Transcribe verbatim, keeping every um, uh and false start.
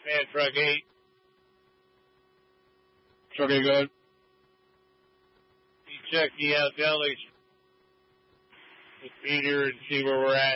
Man, truck eight. Truck eight, good. You check the uh, delis with Peter and see where we're at.